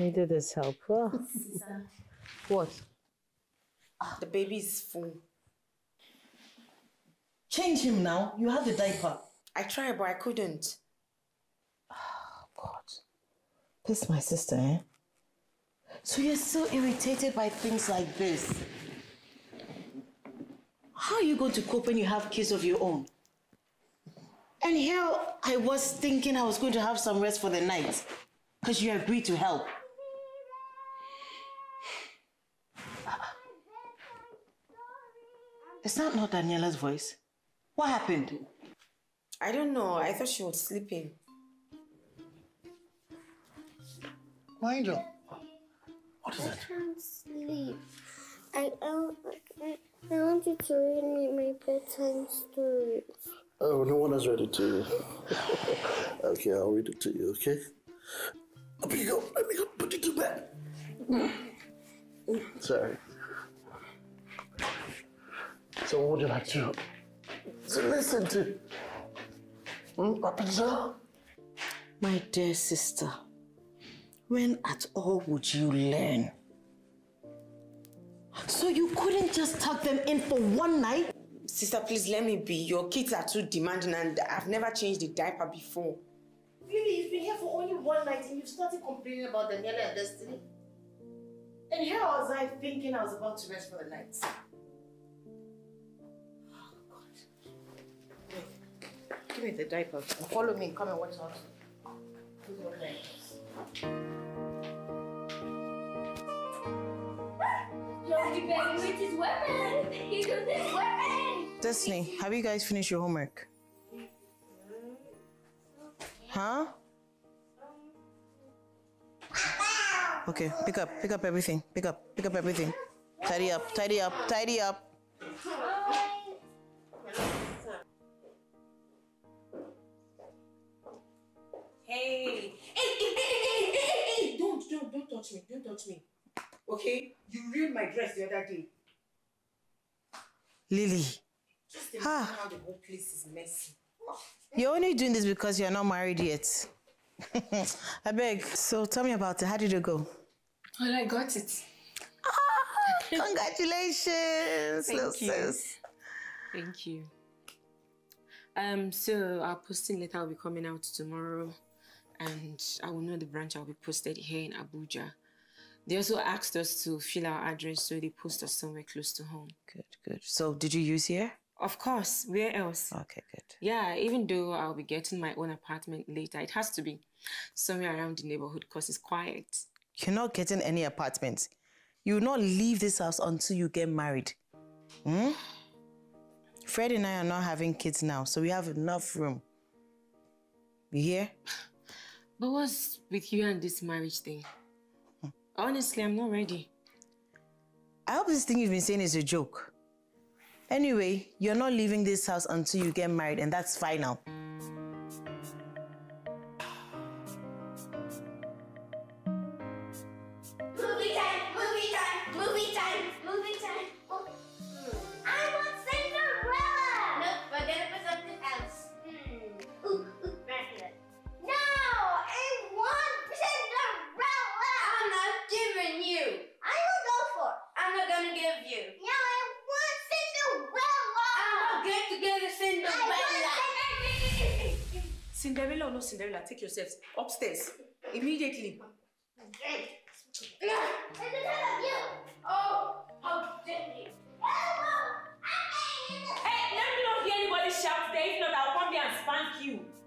needed this help. Oh. What? The baby is full. Change him now. You have the diaper. I tried, but I couldn't. Oh, God. This is my sister, eh? So you're so irritated by things like this. How are you going to cope when you have kids of your own? And here I was thinking I was going to have some rest for the night. Because you agreed to help. Is that not Daniela's voice? What happened? I don't know. I thought she was sleeping. Angel, what is it? I can't sleep. I want you to read me my bedtime stories. Oh, no one has read it to you. Okay, I'll read it to you, okay? Let me go put you to bed. Sorry. So what would you like to listen to? Rapunzel? My dear sister, when at all would you learn? So you couldn't just tuck them in for one night? Sister, please let me be. Your kids are too demanding and I've never changed the diaper before. Really? You've been here for only one night and you've started complaining about Daniela and Destiny? And here was I thinking I was about to rest for the night. Oh, God. Wait. Give me the diaper. Follow me. Come and watch out. Josie, baby, with his weapon! He used his weapon! Destiny, have you guys finished your homework? Huh? Okay, pick up everything. Pick up everything. Tidy up. Hey! Don't touch me. Okay? You ruined my dress the other day. Lily. Just imagine how the whole place is messy. You're only doing this because you're not married yet. I beg. So tell me about it. How did it go? Well, I got it. Congratulations, little sis. Thank you. So our posting letter will be coming out tomorrow, and I will know the branch I'll be posted here in Abuja. They also asked us to fill our address, so they post us somewhere close to home. Good. So did you use here? Of course. Where else? Okay, good. Yeah, even though I'll be getting my own apartment later, it has to be somewhere around the neighborhood because it's quiet. You're not getting any apartment. You will not leave this house until you get married. Fred and I are not having kids now, so we have enough room. You hear? But what's with you and this marriage thing? Honestly, I'm not ready. I hope this thing you've been saying is a joke. Anyway, you're not leaving this house until you get married, and that's final. Movie time. Oh. I want Cinderella! Nope, we're gonna put something else. Right here. No! I want Cinderella! I'm not giving you. I will go for it. I'm not gonna give you. No, I want Cinderella! I'm not going to give you Cinderella! Cinderella or no Cinderella, take yourselves upstairs. Immediately. It's because of you! Oh, how dare you! Hey, let me not hear anybody shout there. If not, I'll come here and spank you.